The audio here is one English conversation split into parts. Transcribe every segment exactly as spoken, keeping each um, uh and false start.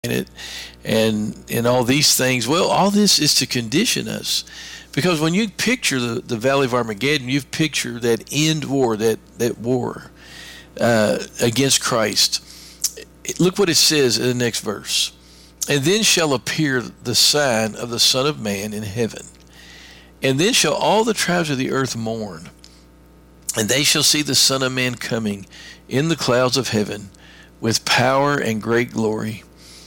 it, and and all these things. Well, all this is to condition us, because when you picture the, the Valley of Armageddon, you picture that end war, that that war uh, against Christ. Look what it says in the next verse. And then shall appear the sign of the Son of Man in heaven. And then shall all the tribes of the earth mourn. And they shall see the Son of Man coming in the clouds of heaven with power and great glory.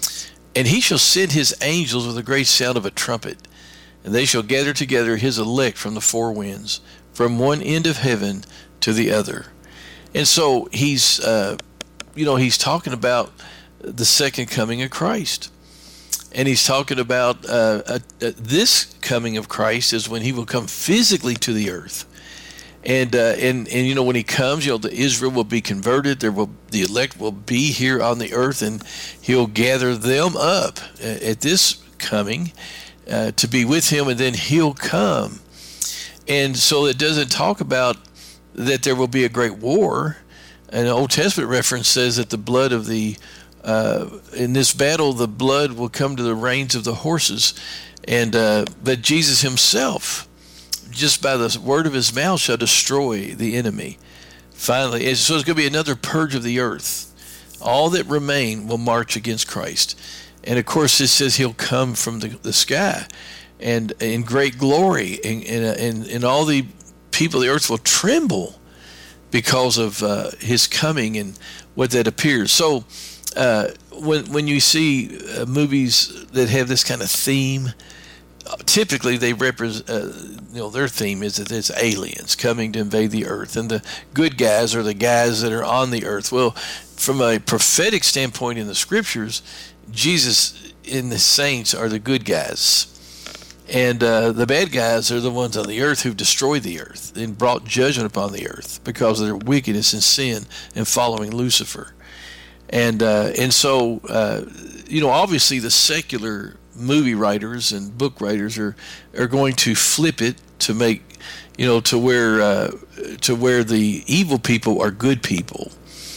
And he shall send his angels with a great sound of a trumpet. And they shall gather together his elect from the four winds, from one end of heaven to the other. And so he's, uh, you know, he's talking about the second coming of Christ. And he's talking about uh, uh, uh, this coming of Christ is when he will come physically to the earth. And, uh, and, and you know, when he comes, you know, the Israel will be converted. There will, the elect will be here on the earth, and he'll gather them up at this coming uh, to be with him, and then he'll come. And so it doesn't talk about that there will be a great war. An Old Testament reference says that the blood of the Uh, in this battle, the blood will come to the reins of the horses, and uh, but Jesus himself, just by the word of his mouth, shall destroy the enemy. Finally, and so it's going to be another purge of the earth. All that remain will march against Christ, and of course, it says he'll come from the, the sky, and in great glory, and and, and and all the people of the earth will tremble because of uh, his coming and what that appears. So. Uh, when when you see uh, movies that have this kind of theme, uh, typically they represent, uh, you know, their theme is that it's aliens coming to invade the earth, and the good guys are the guys that are on the earth. Well, from a prophetic standpoint in the scriptures, Jesus and the saints are the good guys, and uh, the bad guys are the ones on the earth who've destroyed the earth and brought judgment upon the earth because of their wickedness and sin and following Lucifer. And uh, and so, uh, you know, obviously the secular movie writers and book writers are, are going to flip it to make, you know, to where uh, to where the evil people are good people.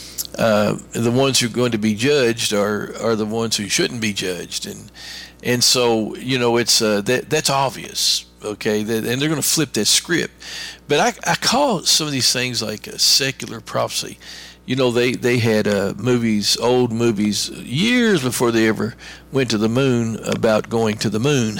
Uh, the ones who are going to be judged are, are the ones who shouldn't be judged. And and so, you know, it's uh, that that's obvious, okay, that, and they're going to flip that script. But I, I call some of these things like a secular prophecy. You know, they, they had uh, movies, old movies, years before they ever went to the moon about going to the moon.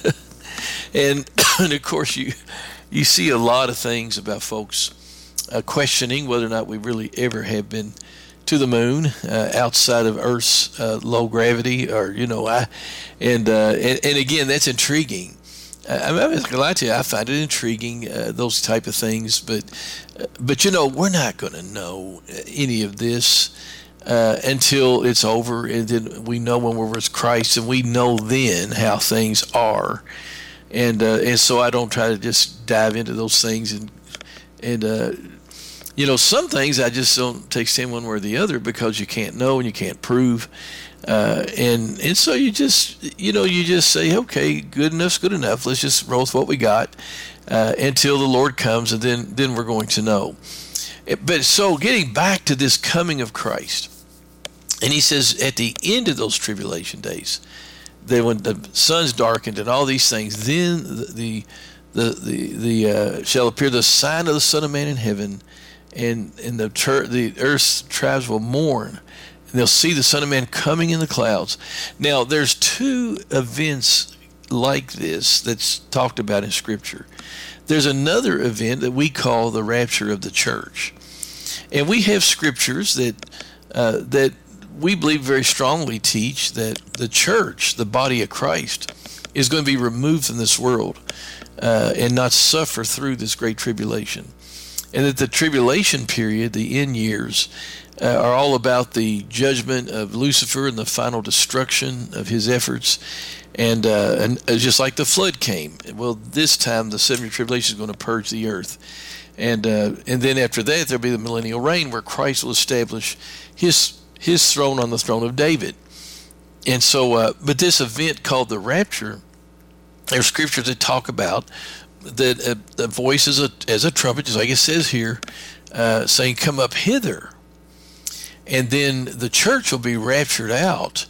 and, and, of course, you you see a lot of things about folks uh, questioning whether or not we really ever have been to the moon uh, outside of Earth's uh, low gravity. or, you know, I And, uh, and, and again, that's intriguing. I'm not going to lie to you, I find it intriguing, uh, those type of things, but, uh, but you know, we're not going to know any of this uh, until it's over, and then we know when we're with Christ, and we know then how things are, and uh, and so I don't try to just dive into those things, and and uh, you know, some things I just don't take stand one way or the other because you can't know and you can't prove. Uh, and and so you just, you know, you just say, okay, good enough's good enough. Let's just roll with what we got uh, until the Lord comes, and then, then we're going to know. But so getting back to this coming of Christ, and he says at the end of those tribulation days, that when the sun's darkened and all these things, then the the the, the uh, shall appear the sign of the Son of Man in heaven, and and the ter- the earth's tribes will mourn. They'll see the Son of Man coming in the clouds. Now, there's two events like this that's talked about in Scripture. There's another event that we call the rapture of the church. And we have scriptures that uh, that we believe very strongly teach that the church, the body of Christ, is going to be removed from this world uh, and not suffer through this great tribulation. And that the tribulation period, the end years, Uh, are all about the judgment of Lucifer and the final destruction of his efforts, and uh, and uh, just like the flood came. Well, this time the seven-year tribulation is going to purge the earth, and uh, and then after that there'll be the millennial reign where Christ will establish his his throne on the throne of David. And so, uh, but this event called the rapture, there's scriptures that talk about that uh, the voice is a, as a trumpet, just like it says here, uh, saying, "Come up hither." And then the church will be raptured out,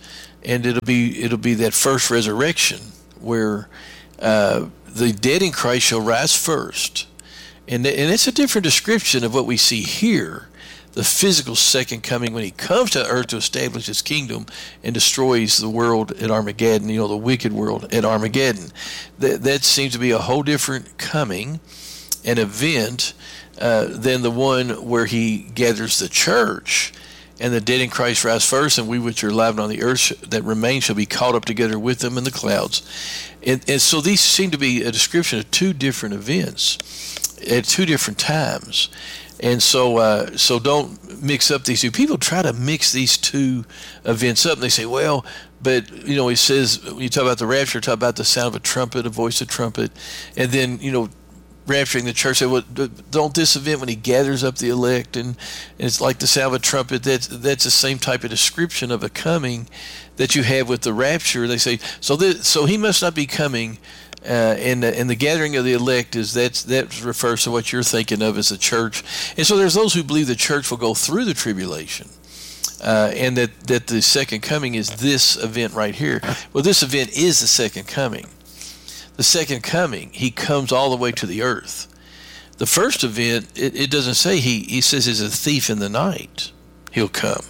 and it'll be it'll be that first resurrection where uh, the dead in Christ shall rise first, and and it's a different description of what we see here. The physical second coming when he comes to earth to establish his kingdom and destroys the world at Armageddon, you know, the wicked world at Armageddon. That, that seems to be a whole different coming, an event, uh, than the one where he gathers the church. And the dead in Christ rise first, and we which are alive on the earth that remain shall be caught up together with them in the clouds. And, and so these seem to be a description of two different events at two different times. And so uh, so don't mix up these two. People try to mix these two events up, and they say, well, but, you know, he says, when you talk about the rapture, talk about the sound of a trumpet, a voice of trumpet, and then, you know, rapturing the church. Say, well, don't this event when he gathers up the elect, and, and it's like the sound of a trumpet, that's, that's the same type of description of a coming that you have with the rapture. They say, so this, so he must not be coming. Uh, and, the, and the gathering of the elect is that's, that refers to what you're thinking of as the church. And so there's those who believe the church will go through the tribulation, uh, and that, that the second coming is this event right here. Well, this event is the second coming. The second coming, he comes all the way to the earth. The first event, it, it doesn't say he, he says he's a thief in the night. He'll come.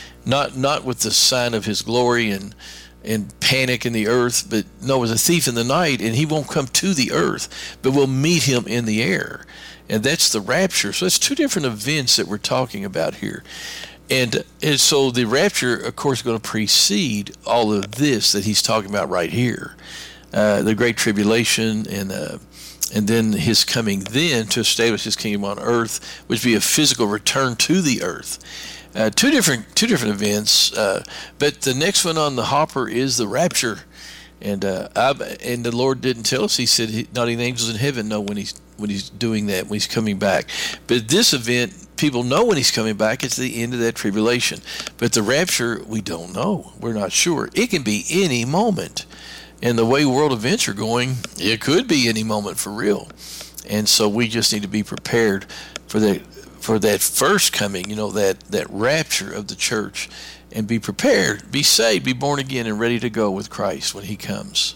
Not not with the sign of his glory and and panic in the earth, but no, as a thief in the night, and he won't come to the earth, but we'll meet him in the air. And that's the rapture. So it's two different events that we're talking about here. And, and so the rapture, of course, is going to precede all of this that he's talking about right here. Uh, the Great Tribulation, and uh, and then his coming then to establish his kingdom on earth, which would be a physical return to the earth. Uh, two different two different events, uh, but the next one on the hopper is the rapture, and uh, I, and the Lord didn't tell us. He said he, not even angels in heaven know when he's when he's doing that, when he's coming back. But this event, people know when he's coming back. It's the end of that tribulation. But the rapture, we don't know. We're not sure. It can be any moment, and the way world events are going, it could be any moment for real. And so we just need to be prepared for that. For that first coming, you know, that, that rapture of the church, and be prepared, be saved, be born again, and ready to go with Christ when he comes.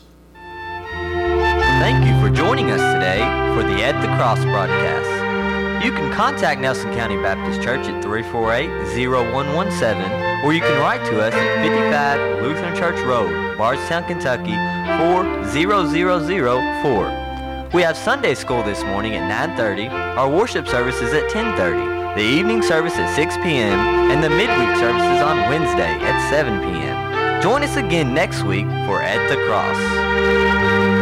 Thank you for joining us today for the At the Cross broadcast. You can contact Nelson County Baptist Church at three four eight, zero one one seven, or you can write to us at fifty-five Lutheran Church Road, Bardstown, Kentucky, four zero zero zero four. We have Sunday school this morning at nine thirty, our worship service is at ten thirty, the evening service at six p.m., and the midweek service is on Wednesday at seven p.m. Join us again next week for At the Cross.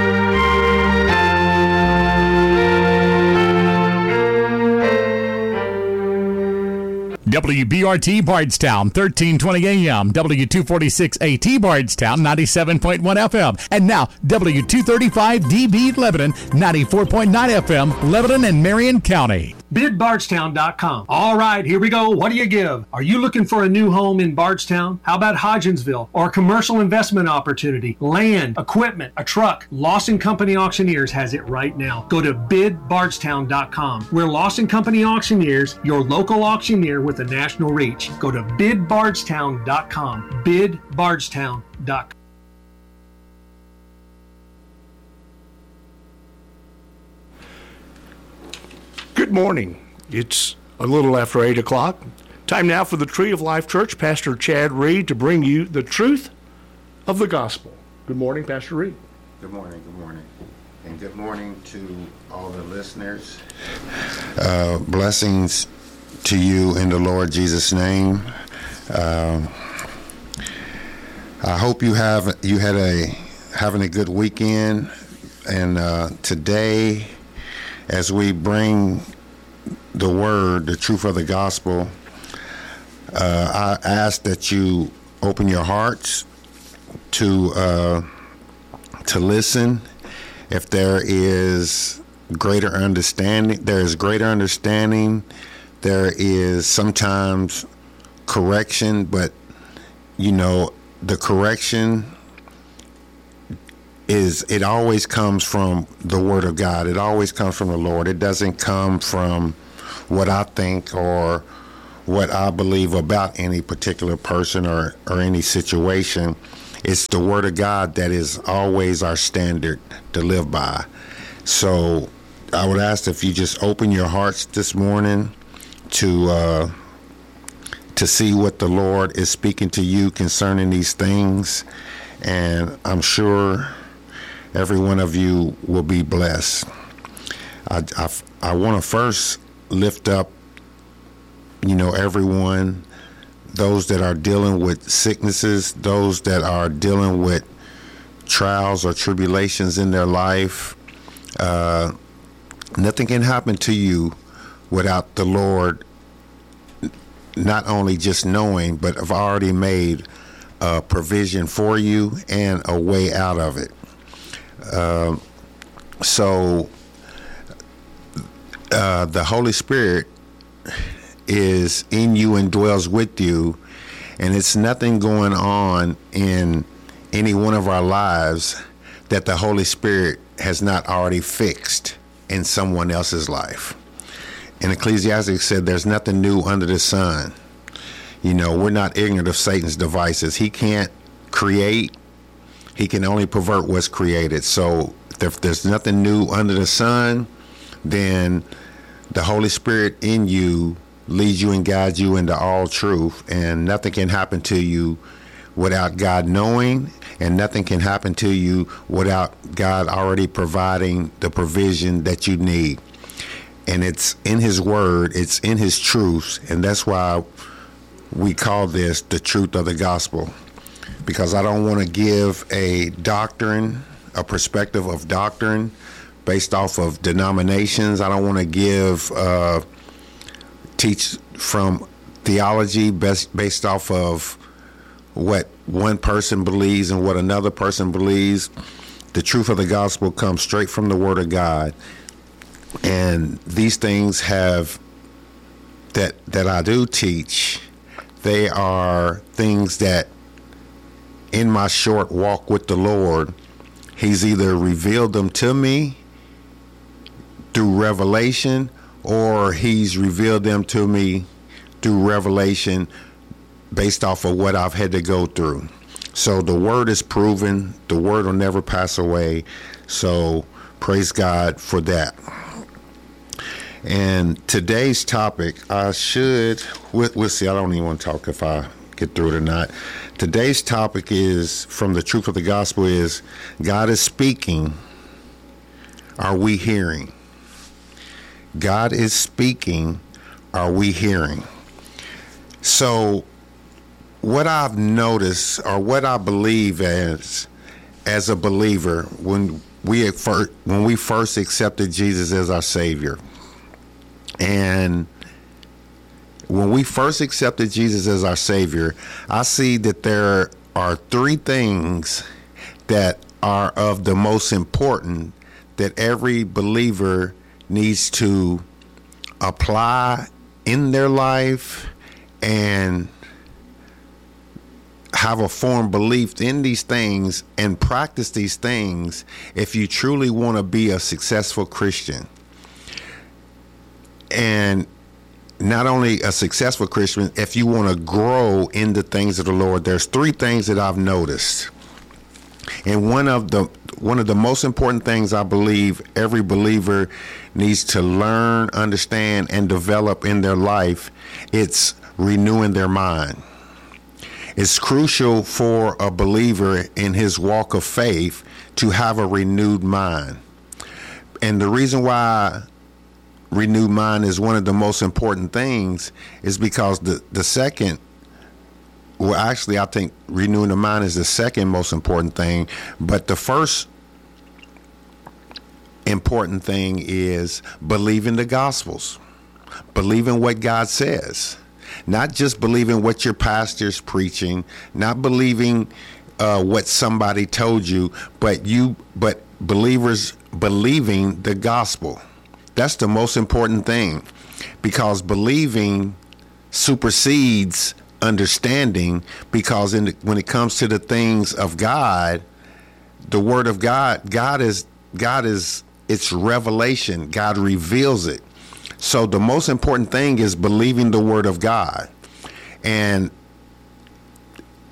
W B R T Bardstown, thirteen twenty A M, W two forty-six A T Bardstown, ninety-seven point one F M, and now W two thirty-five D B Lebanon, ninety-four point nine F M, Lebanon and Marion County. bid bardstown dot com. All right, here we go. What do you give? Are you looking for a new home in Bardstown? How about Hodgensville or a commercial investment opportunity? Land, equipment, a truck. Lawson Company Auctioneers has it right now. Go to bid bardstown dot com. We're Lawson Company Auctioneers, your local auctioneer with a national reach. Go to bid bardstown dot com. bid bardstown dot com. Good morning. It's a little after eight o'clock. Time now for the Tree of Life Church, Pastor Chad Reed, to bring you the truth of the gospel. Good morning, Pastor Reed. Good morning, good morning. And good morning to all the listeners. Uh, blessings to you in the Lord Jesus' name. Uh, I hope you have you had a having a good weekend. And uh, today, as we bring the word, the truth of the gospel, uh, I ask that you open your hearts to uh, to listen. If there is greater understanding, there is greater understanding. There is sometimes correction, but you know, the correction is, it always comes from the Word of God. It always comes from the Lord. It doesn't come from what I think or what I believe about any particular person or, or any situation. it's the Word of God that is always our standard to live by. So I would ask if you just open your hearts this morning to uh, to see what the Lord is speaking to you concerning these things, and I'm sure every one of you will be blessed. I, I, I want to first lift up, you know, everyone, those that are dealing with sicknesses, those that are dealing with trials or tribulations in their life. Uh, nothing can happen to you without the Lord not only just knowing, but have already made a provision for you and a way out of it. Uh, so uh, the Holy Spirit is in you and dwells with you, and it's nothing going on in any one of our lives that the Holy Spirit has not already fixed in someone else's life. And Ecclesiastes said there's nothing new under the sun. You know, we're not ignorant of Satan's devices. He can't create. He can only pervert what's created. So if there's nothing new under the sun, then the Holy Spirit in you leads you and guides you into all truth, and nothing can happen to you without God knowing, and nothing can happen to you without God already providing the provision that you need. And it's in his word, it's in his truths, and that's why we call this the truth of the gospel. Because I don't want to give a doctrine, a perspective of doctrine based off of denominations. I don't want to give, uh, teach from theology based, based off of what one person believes and what another person believes. The truth of the gospel comes straight from the word of God. And these things have that that I do teach, they are things that in my short walk with the Lord, he's either revealed them to me through revelation, or he's revealed them to me through revelation based off of what I've had to go through. So the word is proven, the word will never pass away. So praise God for that. And today's topic, I should, we'll, we'll see, I don't even want to talk if I get through it or not. Today's topic is, from the truth of the gospel, is God is speaking. Are we hearing? God is speaking. Are we hearing? So what I've noticed, or what I believe as, as a believer, when we, first, when we first accepted Jesus as our Savior, and when we first accepted Jesus as our Savior, I see that there are three things that are of the most important that every believer needs to apply in their life and have a firm belief in these things and practice these things if you truly want to be a successful Christian. And not only a successful Christian, if you want to grow in the things of the Lord, there's three things that I've noticed. And one of the one of the most important things I believe every believer needs to learn, understand, and develop in their life, it's renewing their mind. It's crucial for a believer in his walk of faith to have a renewed mind. And the reason why renewed mind is one of the most important things is because the, the second, well, actually, I think renewing the mind is the second most important thing. But the first important thing is believing the Gospels, believing what God says, not just believing what your pastor's preaching, not believing uh, what somebody told you, but you, but believers believing the gospel. That's the most important thing, because believing supersedes understanding, because in the, when it comes to the things of God, the word of God, God is, God is, it's revelation. God reveals it. So the most important thing is believing the word of God. And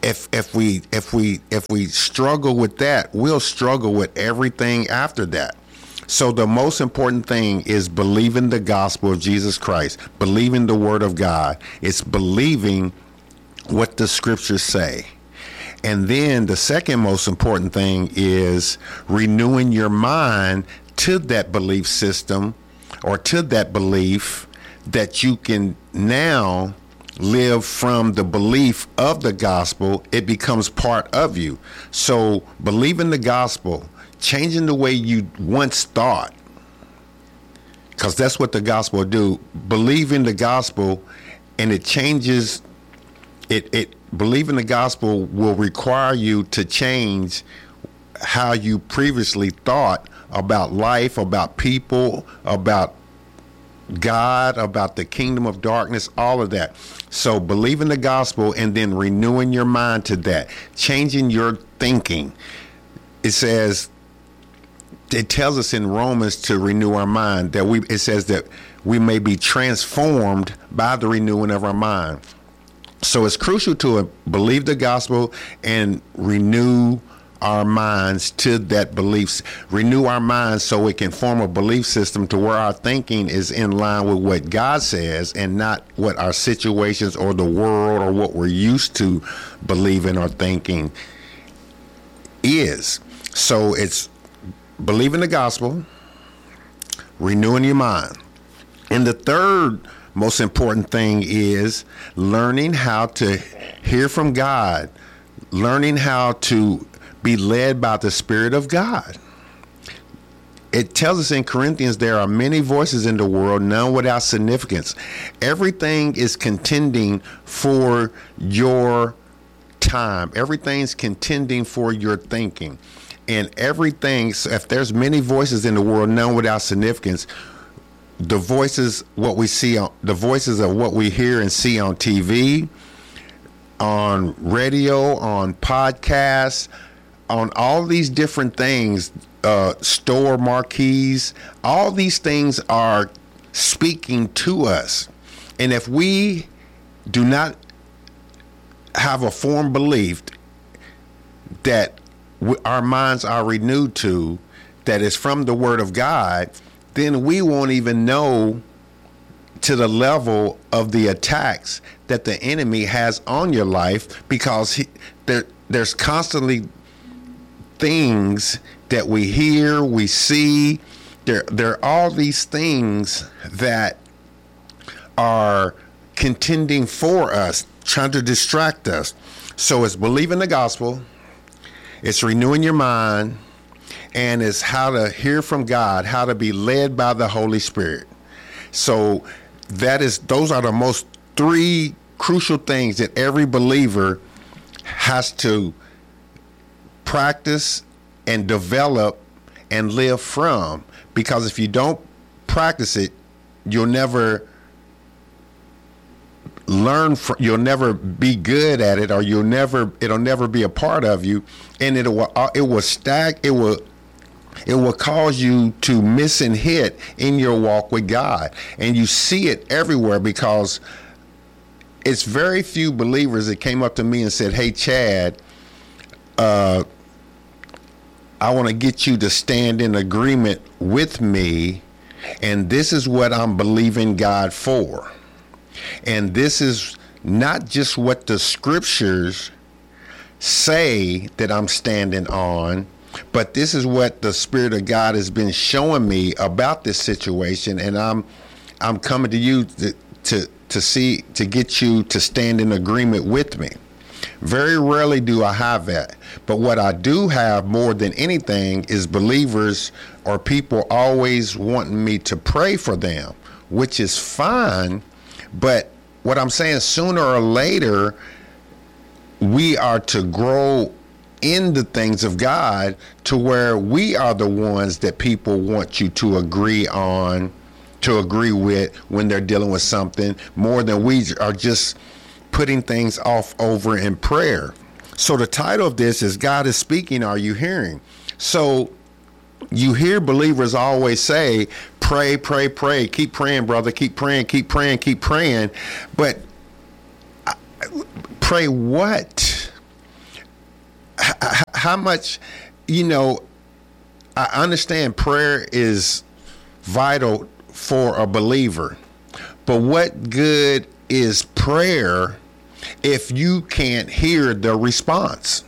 if if we if we if we struggle with that, we'll struggle with everything after that. So the most important thing is believing the gospel of Jesus Christ, believing the word of God. It's believing what the scriptures say. And then the second most important thing is renewing your mind to that belief system, or to that belief, that you can now live from the belief of the gospel. It becomes part of you. So believing the gospel, changing the way you once thought, because that's what the gospel will do. Believing the gospel, and it changes it it believing the gospel will require you to change how you previously thought about life, about people, about God, about the kingdom of darkness, all of that. So believing the gospel and then renewing your mind to that, changing your thinking. It says, it tells us in Romans to renew our mind, that we, it says that we may be transformed by the renewing of our mind. So it's crucial to believe the gospel and renew our minds to that beliefs, renew our minds so it can form a belief system to where our thinking is in line with what God says, and not what our situations or the world or what we're used to believing or thinking is. So it's believing the gospel, renewing your mind. And the third most important thing is learning how to hear from God, learning how to be led by the Spirit of God. It tells us in Corinthians, there are many voices in the world, none without significance. Everything is contending for your time. Everything's contending for your thinking. And everything, so if there's many voices in the world, none without significance, the voices, what we see on the voices of what we hear and see on T V, on radio, on podcasts, on all these different things, uh, store marquees, all these things are speaking to us. And if we do not have a firm belief that w- our minds are renewed to, that is from the Word of God, then we won't even know to the level of the attacks that the enemy has on your life, because he, there, there's constantly things that we hear, we see. There, there are all these things that are contending for us, trying to distract us. So it's believing the gospel, it's renewing your mind, and it's how to hear from God, how to be led by the Holy Spirit. So that is, those are the most three crucial things that every believer has to practice and develop and live from. Because if you don't practice it, you'll never learn from, you'll never be good at it, or you'll never, it'll never be a part of you, and it will, it will stack, it will, it will cause you to miss and hit in your walk with God. And you see it everywhere, because it's very few believers that came up to me and said, "Hey, Chad, uh, I want to get you to stand in agreement with me, and this is what I'm believing God for. And this is not just what the scriptures say that I'm standing on, but this is what the Spirit of God has been showing me about this situation, and I'm I'm coming to you to to, to see, to get you to stand in agreement with me." Very rarely do I have that. But what I do have more than anything is believers or people always wanting me to pray for them, which is fine. But what I'm saying, sooner or later, we are to grow in the things of God to where we are the ones that people want you to agree on, to agree with when they're dealing with something, more than we are just putting things off over in prayer. So the title of this is God is Speaking, Are You Hearing? So you hear believers always say, pray, pray, pray, keep praying, brother, keep praying, keep praying, keep praying. But pray what? h- how much, you know, I understand prayer is vital for a believer, but what good is prayer if you can't hear the response?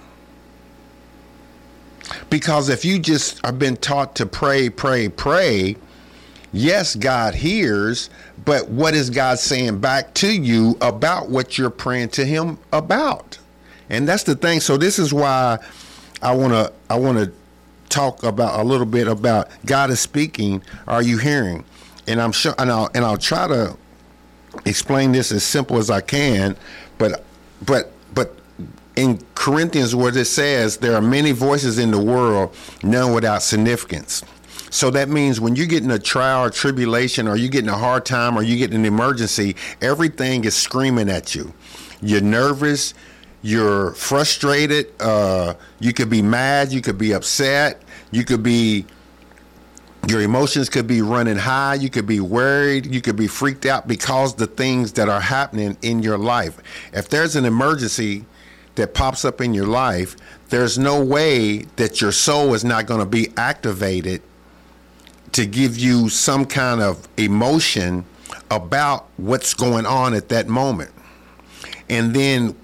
Because if you just have been taught to pray, pray, pray, yes, God hears, but what is God saying back to you about what you're praying to him about? And that's the thing. So this is why I want to I want to talk about a little bit about God is speaking. Are you hearing? And I'm sure, and I'll and I'll try to explain this as simple as I can. But but but in Corinthians, where it says there are many voices in the world, none without significance. So that means when you get in a trial or tribulation, or you get in a hard time, or you get in an emergency, everything is screaming at you. You're nervous. You're frustrated. Uh, you could be mad. You could be upset. You could be, your emotions could be running high. You could be worried. You could be freaked out because the things that are happening in your life. If there's an emergency that pops up in your life, there's no way that your soul is not going to be activated to give you some kind of emotion about what's going on at that moment. And then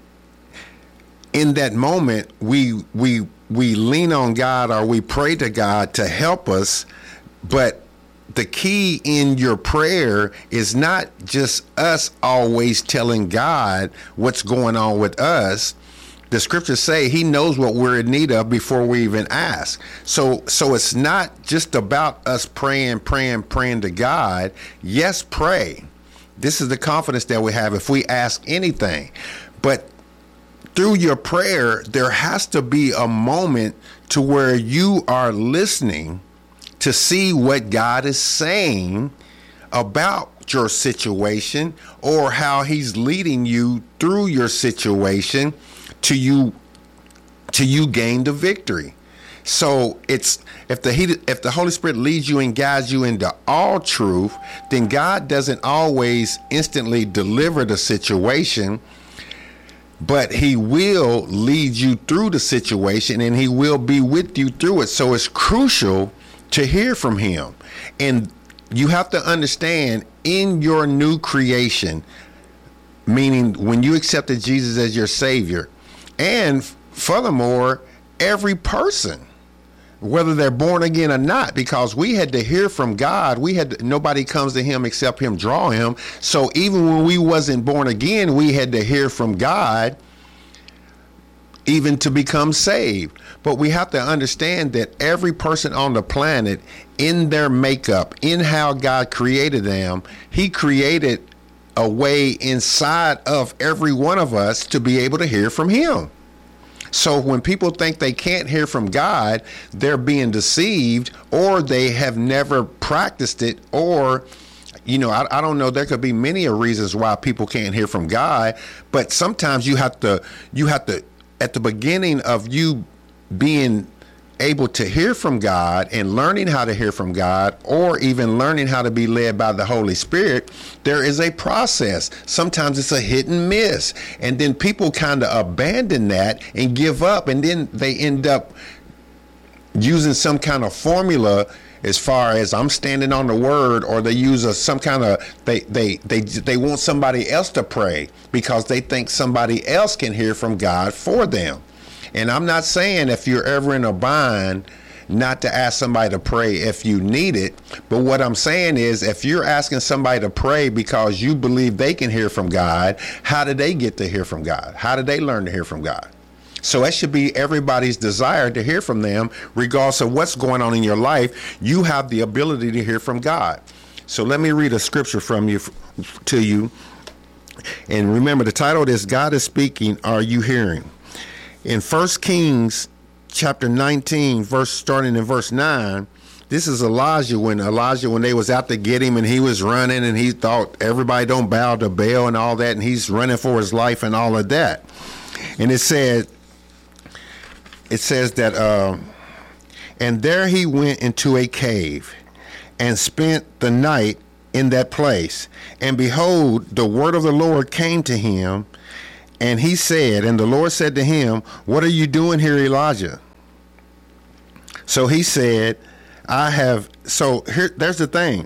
in that moment, we we we lean on God, or we pray to God to help us. But the key in your prayer is not just us always telling God what's going on with us. The scriptures say he knows what we're in need of before we even ask. So so it's not just about us praying, praying, praying to God. Yes, pray. This is the confidence that we have if we ask anything. But through your prayer, there has to be a moment to where you are listening to see what God is saying about your situation, or how he's leading you through your situation to you to you gain the victory. So it's if the he, if the Holy Spirit leads you and guides you into all truth, then God doesn't always instantly deliver the situation, but he will lead you through the situation, and he will be with you through it. So it's crucial to hear from him. And you have to understand, in your new creation, meaning when you accepted Jesus as your Savior, and furthermore, every person, whether they're born again or not, because we had to hear from God. We had to, nobody comes to him except him draw him. So even when we wasn't born again, we had to hear from God even to become saved. But we have to understand that every person on the planet, in their makeup, in how God created them, he created a way inside of every one of us to be able to hear from him. So when people think they can't hear from God, they're being deceived, or they have never practiced it, or, you know, I, I don't know, there could be many reasons why people can't hear from God, but sometimes you have to, you have to, at the beginning of you being able to hear from God and learning how to hear from God, or even learning how to be led by the Holy Spirit, there is a process. Sometimes it's a hit and miss. And then people kind of abandon that and give up. And then they end up using some kind of formula as far as I'm standing on the word, or they use a, some kind of, they, they, they, they want somebody else to pray because they think somebody else can hear from God for them. And I'm not saying if you're ever in a bind not to ask somebody to pray if you need it. But what I'm saying is, if you're asking somebody to pray because you believe they can hear from God, how did they get to hear from God? How did they learn to hear from God? So that should be everybody's desire to hear from them, regardless of what's going on in your life. You have the ability to hear from God. So let me read a scripture from you to you. And remember, the title of this, God is Speaking, Are You Hearing? In First Kings chapter nineteen, verse starting in verse nine, this is Elijah when Elijah when they was out to get him, and he was running, and he thought everybody don't bow to Baal and all that, and he's running for his life and all of that. And it said, it says that, uh, and there he went into a cave and spent the night in that place. And behold, the word of the Lord came to him, And he said, and the Lord said to him, what are you doing here, Elijah? So he said, I have, so here, there's the thing.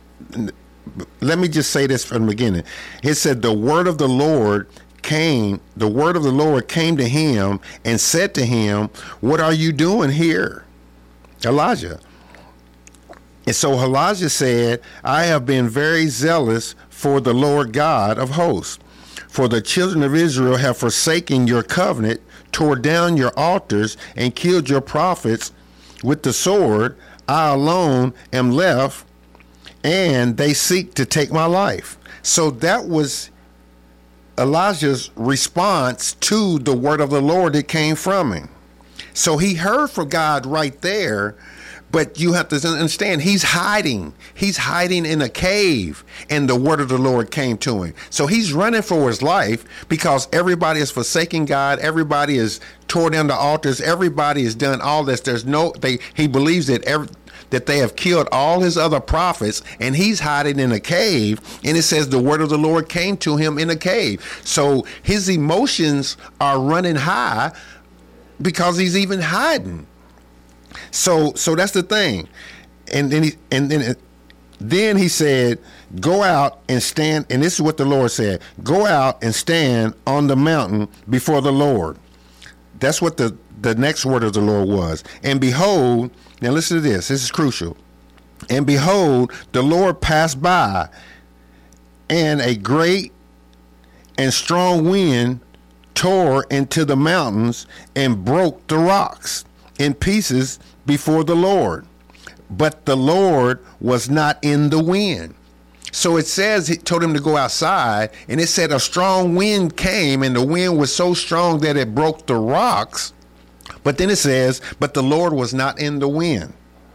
Let me just say this from the beginning. It said the word of the Lord came, the word of the Lord came to him and said to him, what are you doing here, Elijah? And so Elijah said, I have been very zealous for the Lord God of hosts. For the children of Israel have forsaken your covenant, tore down your altars, and killed your prophets with the sword. I alone am left, and they seek to take my life. So that was Elijah's response to the word of the Lord that came from him. So he heard from God right there. But you have to understand, he's hiding. He's hiding in a cave, and the word of the Lord came to him. So he's running for his life because everybody is forsaking God. Everybody is tore down the altars. Everybody has done all this. There's no, they, he believes that every, that they have killed all his other prophets, and he's hiding in a cave. And it says the word of the Lord came to him in a cave. So his emotions are running high because he's even hiding. So, so that's the thing, and then he, and then, then he said, "Go out and stand." And this is what the Lord said: "Go out and stand on the mountain before the Lord." That's what the the next word of the Lord was. And behold, now listen to this. This is crucial. And behold, the Lord passed by, and a great and strong wind tore into the mountains and broke the rocks in pieces before the Lord, but the Lord was not in the wind. So it says he told him to go outside, and it said a strong wind came, and the wind was so strong that it broke the rocks. But then it says, but the Lord was not in the wind.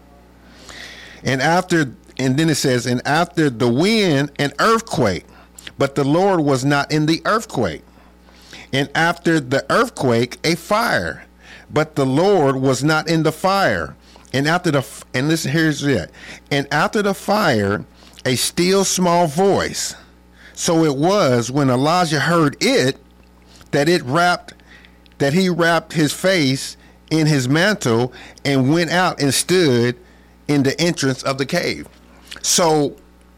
And after, and then it says, and after the wind, an earthquake, but the Lord was not in the earthquake. And after the earthquake, a fire, but the Lord was not in the fire. And after the, and listen, here's it. And after the fire, a still small voice. So it was when Elijah heard it, that it wrapped, that he wrapped his face in his mantle and went out and stood in the entrance of the cave. So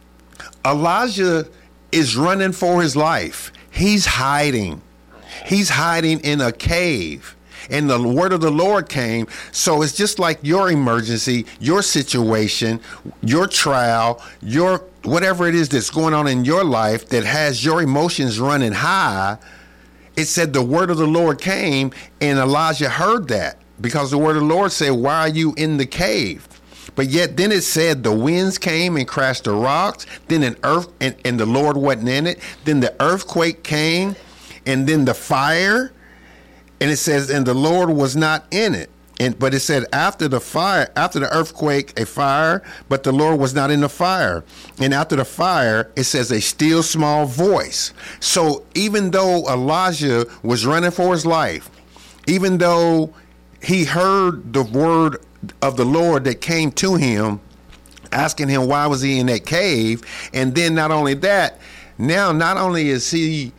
Elijah is running for his life. He's hiding. He's hiding in a cave. And the word of the Lord came. So it's just like your emergency, your situation, your trial, your whatever it is that's going on in your life that has your emotions running high. It said the word of the Lord came, and Elijah heard that, because the word of the Lord said, why are you in the cave? But yet then it said the winds came and crashed the rocks. Then an earth, and, and the Lord wasn't in it. Then the earthquake came, and then the fire. And it says, and the Lord was not in it. And but it said after the fire, after the earthquake, a fire, but the Lord was not in the fire. And after the fire, it says a still small voice. So even though Elijah was running for his life, even though he heard the word of the Lord that came to him, asking him why was he in that cave, and then not only that, now not only is he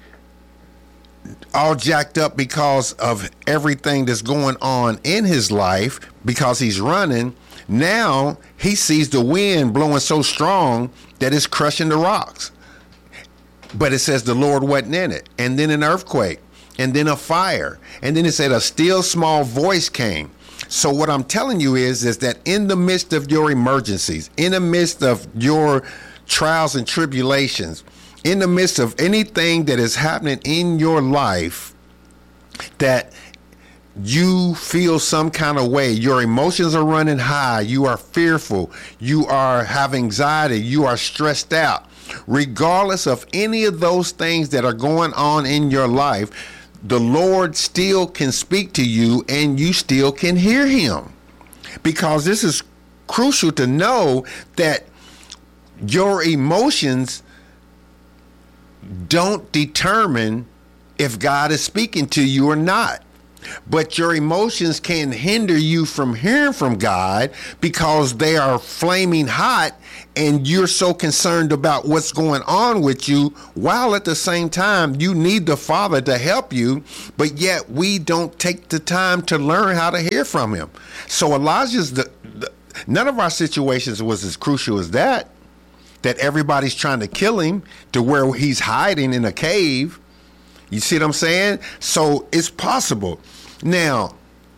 all jacked up because of everything that's going on in his life, because he's running, now he sees the wind blowing so strong that it's crushing the rocks. But it says the Lord wasn't in it. And then an earthquake, and then a fire, and then it said a still small voice came. So what I'm telling you is, is that in the midst of your emergencies, in the midst of your trials and tribulations, in the midst of anything that is happening in your life that you feel some kind of way, your emotions are running high, you are fearful, you are have anxiety, you are stressed out, regardless of any of those things that are going on in your life, the Lord still can speak to you and you still can hear him. Because this is crucial to know that your emotions don't determine if God is speaking to you or not. But your emotions can hinder you from hearing from God because they are flaming hot and you're so concerned about what's going on with you, while at the same time you need the Father to help you, but yet we don't take the time to learn how to hear from him. So Elijah's, the, the none of our situations was as crucial as that, that everybody's trying to kill him to where he's hiding in a cave. You see what I'm saying? So it's possible. Now,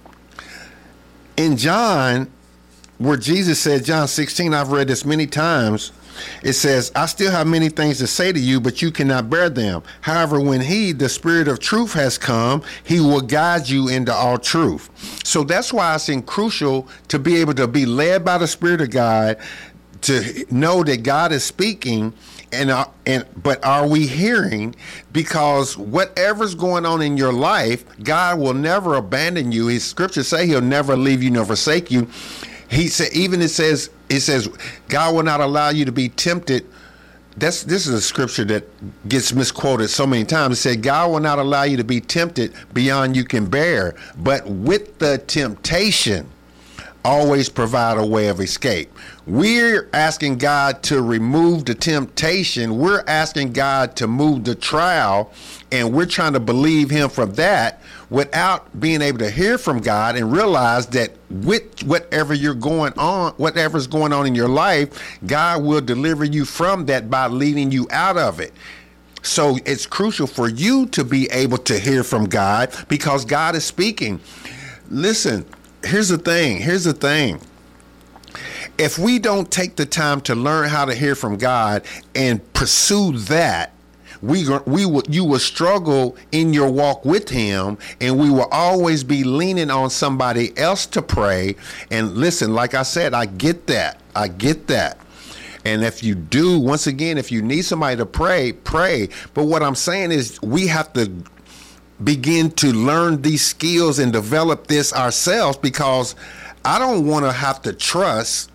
in John, where Jesus said, John sixteen, I've read this many times, it says, I still have many things to say to you, but you cannot bear them. However, when he, the Spirit of truth, has come, he will guide you into all truth. So that's why it's crucial to be able to be led by the Spirit of God, to know that God is speaking. And, uh, and but are we hearing? Because whatever's going on in your life, God will never abandon you. His scriptures say he'll never leave you nor forsake you. He said, even it says, it says, God will not allow you to be tempted. That's this is a scripture that gets misquoted so many times. It said, God will not allow you to be tempted beyond you can bear, but with the temptation, always provide a way of escape. We're asking God to remove the temptation. We're asking God to move the trial, and we're trying to believe him for that without being able to hear from God and realize that with whatever you're going on, whatever's going on in your life, God will deliver you from that by leading you out of it. So it's crucial for you to be able to hear from God because God is speaking. Listen, Here's the thing. Here's the thing. If we don't take the time to learn how to hear from God and pursue that, we we will you will struggle in your walk with him, and we will always be leaning on somebody else to pray. And listen, like I said, I get that. I get that. And if you do, once again, if you need somebody to pray, pray. But what I'm saying is we have to begin to learn these skills and develop this ourselves, because I don't want to have to trust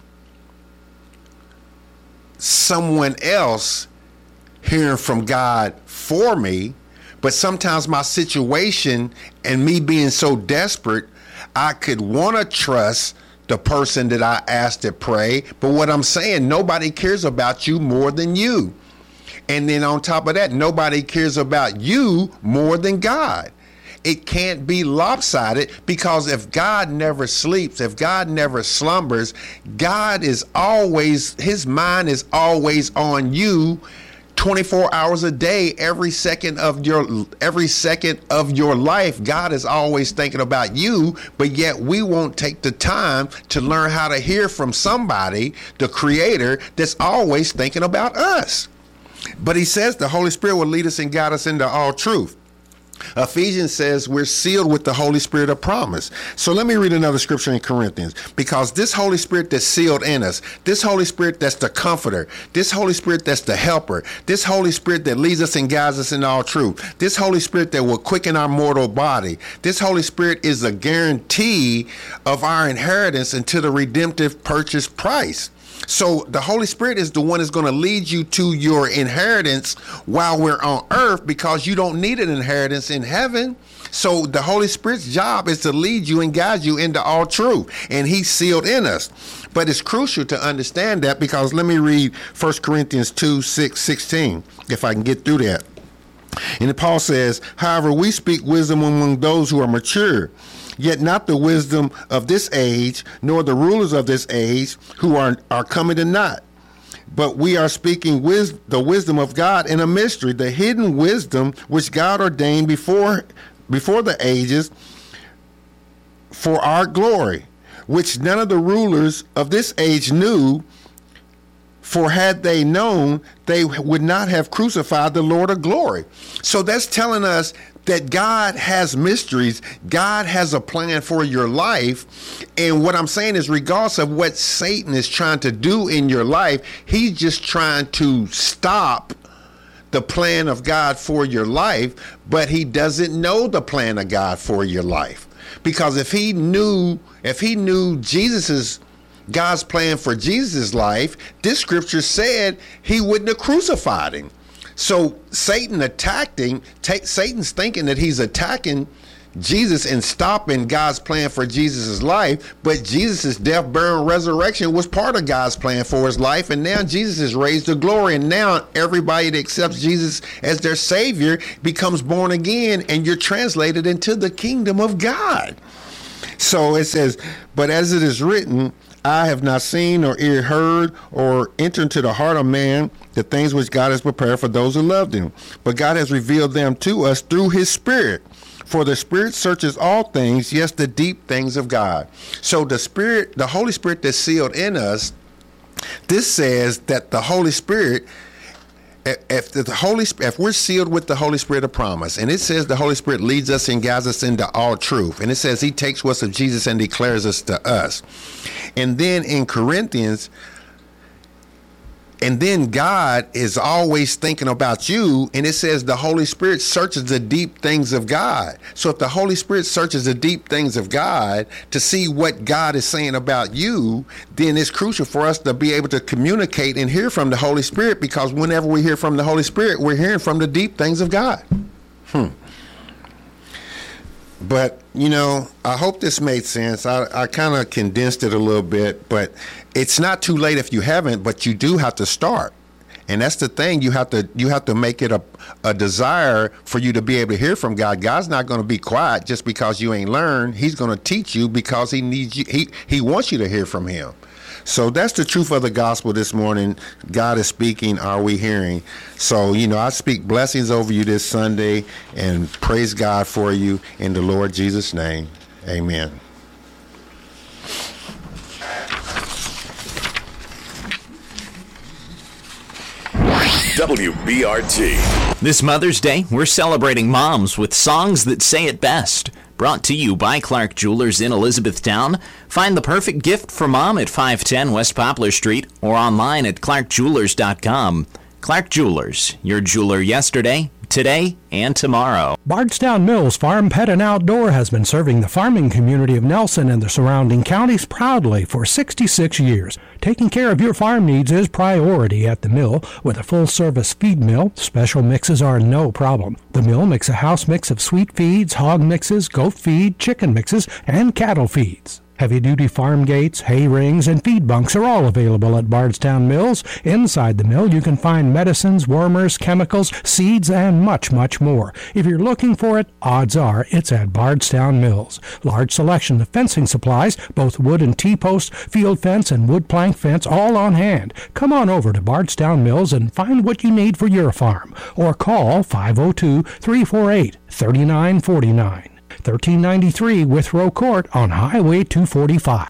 someone else hearing from God for me. But sometimes my situation and me being so desperate, I could want to trust the person that I asked to pray. But what I'm saying, nobody cares about you more than you. And then on top of that, nobody cares about you more than God. It can't be lopsided, because if God never sleeps, if God never slumbers, God is always, his mind is always on you twenty-four hours a day, every second of your every second of your life. God is always thinking about you, but yet we won't take the time to learn how to hear from somebody, the Creator, that's always thinking about us. But he says the Holy Spirit will lead us and guide us into all truth. Ephesians says we're sealed with the Holy Spirit of promise. So let me read another scripture in Corinthians, because this Holy Spirit that's sealed in us, this Holy Spirit that's the comforter, this Holy Spirit that's the helper, this Holy Spirit that leads us and guides us in all truth, this Holy Spirit that will quicken our mortal body, this Holy Spirit is a guarantee of our inheritance until the redemptive purchase price. So the Holy Spirit is the one that's going to lead you to your inheritance while we're on earth, because you don't need an inheritance in heaven. So the Holy Spirit's job is to lead you and guide you into all truth, and he's sealed in us. But it's crucial to understand that, because let me read First Corinthians two, six, sixteen, if I can get through that. And Paul says, however, we speak wisdom among those who are mature, yet not the wisdom of this age, nor the rulers of this age who are, are coming to naught. But we are speaking wis- the wisdom of God in a mystery, the hidden wisdom which God ordained before, before the ages for our glory, which none of the rulers of this age knew. For had they known, they would not have crucified the Lord of glory. So that's telling us that God has mysteries. God has a plan for your life. And what I'm saying is, regardless of what Satan is trying to do in your life, he's just trying to stop the plan of God for your life, but he doesn't know the plan of God for your life. Because if he knew, if he knew Jesus's God's plan for Jesus' life, this scripture said he wouldn't have crucified him. So Satan attacked him. Ta- Satan's thinking that he's attacking Jesus and stopping God's plan for Jesus' life, but Jesus' death, burial, and resurrection was part of God's plan for his life, and now Jesus is raised to glory, and now everybody that accepts Jesus as their Savior becomes born again, and you're translated into the kingdom of God. So it says, but as it is written, I have not seen or ear heard or entered into the heart of man the things which God has prepared for those who love him. But God has revealed them to us through his Spirit. For the Spirit searches all things, yes, the deep things of God. So the Spirit, the Holy Spirit that's sealed in us, this says that the Holy Spirit, if the Holy if we're sealed with the Holy Spirit of promise, and it says the Holy Spirit leads us and guides us into all truth, and it says he takes what's of Jesus and declares us to us. And then in Corinthians, and then God is always thinking about you, and it says the Holy Spirit searches the deep things of God. So if the Holy Spirit searches the deep things of God to see what God is saying about you, then it's crucial for us to be able to communicate and hear from the Holy Spirit, because whenever we hear from the Holy Spirit, we're hearing from the deep things of God. Hmm. But, you know, I hope this made sense. I, I kind of condensed it a little bit, but it's not too late if you haven't, but you do have to start. And that's the thing. You have to you have to make it a, a desire for you to be able to hear from God. God's not going to be quiet just because you ain't learned. He's going to teach you because he needs you. He, he wants you to hear from him. So that's the truth of the gospel this morning. God is speaking. Are we hearing? So, you know, I speak blessings over you this Sunday and praise God for you in the Lord Jesus' name. Amen. W B R T. This Mother's Day, we're celebrating moms with songs that say it best. Brought to you by Clark Jewelers in Elizabethtown. Find the perfect gift for mom at five ten West Poplar Street or online at clark jewelers dot com. Clark Jewelers, your jeweler yesterday, today, and tomorrow. Bardstown Mills Farm, Pet, and Outdoor has been serving the farming community of Nelson and the surrounding counties proudly for sixty-six years. Taking care of your farm needs is priority at the mill. With a full-service feed mill, special mixes are no problem. The mill makes a house mix of sweet feeds, hog mixes, goat feed, chicken mixes, and cattle feeds. Heavy-duty farm gates, hay rings, and feed bunks are all available at Bardstown Mills. Inside the mill, you can find medicines, wormers, chemicals, seeds, and much, much more. If you're looking for it, odds are it's at Bardstown Mills. Large selection of fencing supplies, both wood and T-post, field fence, and wood plank fence, all on hand. Come on over to Bardstown Mills and find what you need for your farm. Or call five oh two, three four eight, three nine four nine. thirteen ninety-three Withrow Court on Highway two forty-five.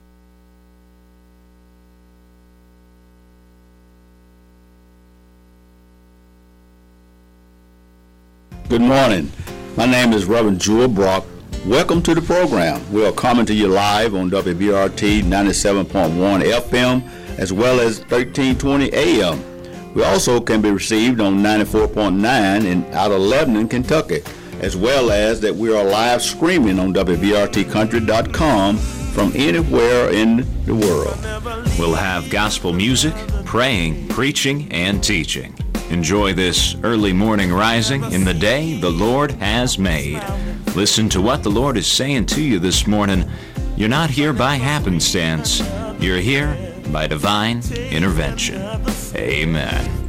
Good morning. My name is Reverend Jewel Brock. Welcome to the program. We are coming to you live on W B R T ninety-seven point one F M as well as thirteen twenty A M. We also can be received on ninety-four point nine in out of Lebanon, Kentucky, as well as that we are live streaming on W B R T country dot com from anywhere in the world. We'll have gospel music, praying, preaching, and teaching. Enjoy this early morning rising in the day the Lord has made. Listen to what the Lord is saying to you this morning. You're not here by happenstance. You're here by divine intervention. Amen.